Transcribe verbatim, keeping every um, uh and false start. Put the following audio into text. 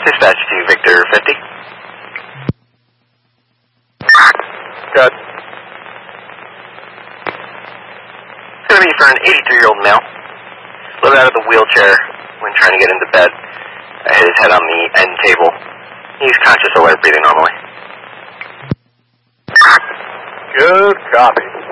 Dispatch to Victor fifty. Good. It's going to be for an eighty-three-year-old male. Slid out of the wheelchair when trying to get into bed. I hit his head on the end table. He's conscious, alert, breathing normally. Good copy.